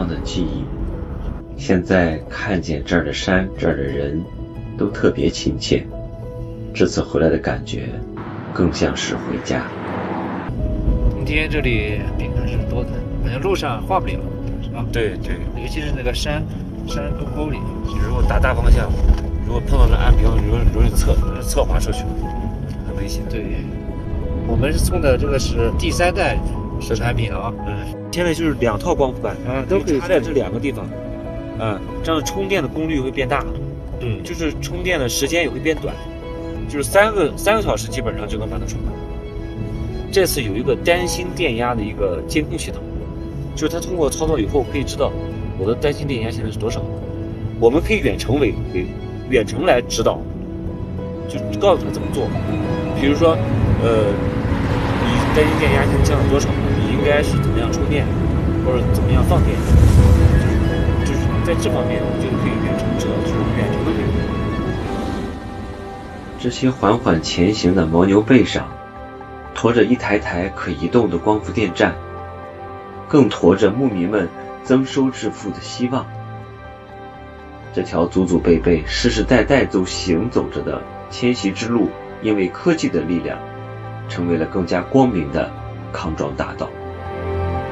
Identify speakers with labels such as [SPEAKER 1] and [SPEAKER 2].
[SPEAKER 1] 的记忆。现在看见这儿的山，这儿的人，都特别亲切。这次回来的感觉，更像是回家。
[SPEAKER 2] 冬天这里别看是多坑，好像路上画不了，是吧？
[SPEAKER 3] 对对，
[SPEAKER 2] 尤其是那个山沟沟里，
[SPEAKER 3] 如果大方向，如果碰到那岸边，容易侧滑出去，很危险。
[SPEAKER 2] 对，我们送的这个是第3代产品啊。
[SPEAKER 3] 现在就是2套光伏板
[SPEAKER 2] 都可以
[SPEAKER 3] 插在这2个地方，这样充电的功率会变大，就是充电的时间也会变短，就是3个小时基本上就能把它充满。这次有一个单芯电压的一个监控系统，就是它通过操作以后可以知道我的单芯电压现在是多少，我们可以远程来指导，就告诉他怎么做。比如说，你单芯电压现在降了多少，你应该是怎么样充电，或者怎么样放电，就是在这方面就可以远程指导，就是远程的可以。
[SPEAKER 1] 这些缓缓前行的牦牛背上，驮着一台台可移动的光伏电站，更驮着牧民们增收致富的希望。这条祖祖辈辈世世代代都行走着的迁徙之路，因为科技的力量，成为了更加光明的康庄大道。